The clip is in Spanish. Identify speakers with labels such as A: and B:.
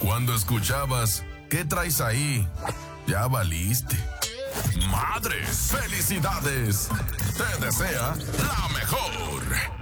A: cuando escuchabas ¿qué traes ahí? Ya valiste. Madres, felicidades. Te desea la mejor.